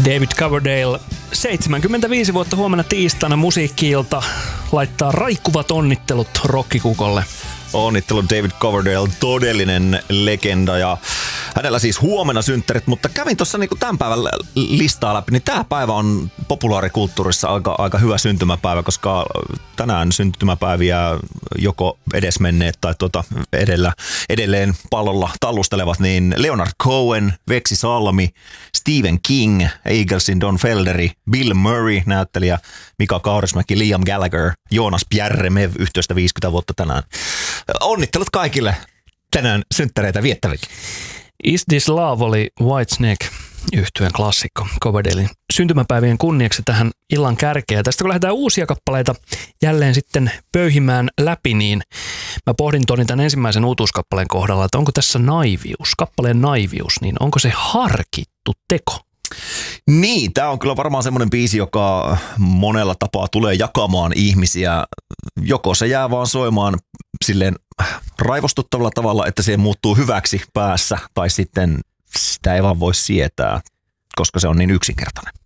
David Coverdale, 75 vuotta huomenna tiistaina Musiikki-ilta, laittaa raikkuvat onnittelut rokkikukolle. Onnittelut David Coverdale, todellinen legenda, ja hänellä siis huomenna synttärit, mutta kävin tuossa niinku tämän päivän listaa läpi, niin tämä päivä on populaarikulttuurissa aika hyvä syntymäpäivä, koska tänään syntymäpäiviä joko edesmenneet tai edelleen pallolla tallustelevat, niin Leonard Cohen, Veksi Salmi, Stephen King, Eaglesin Don Felderi, Bill Murray, näyttelijä Mika Kaurismäki, Liam Gallagher, Joonas Bjärremev, yhteistä 50 vuotta tänään. Onnittelut kaikille tänään synttäreitä viettäville. Is This Love oli Whitesnake -yhtyeen klassikko Coverdalein syntymäpäivien kunniaksi tähän illan kärkeen. Tästä kun lähdetään uusia kappaleita jälleen sitten pöyhimään läpi, niin mä pohdin Toni tämän ensimmäisen uutuuskappaleen kohdalla, että onko tässä naivius, kappaleen naivius, niin onko se harkittu teko? Niin, tämä on kyllä varmaan semmoinen biisi, joka monella tapaa tulee jakamaan ihmisiä. Joko se jää vaan soimaan silleen raivostuttavalla tavalla, että se muuttuu hyväksi päässä, tai sitten sitä ei vaan voi sietää, koska se on niin yksinkertainen.